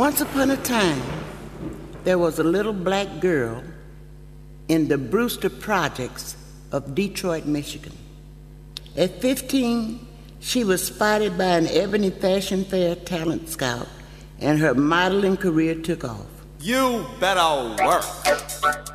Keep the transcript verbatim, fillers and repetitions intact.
Once upon a time, there was a little black girl in the Brewster Projects of Detroit, Michigan. At fifteen, she was spotted by an Ebony Fashion Fair talent scout, and her modeling career took off. You better work.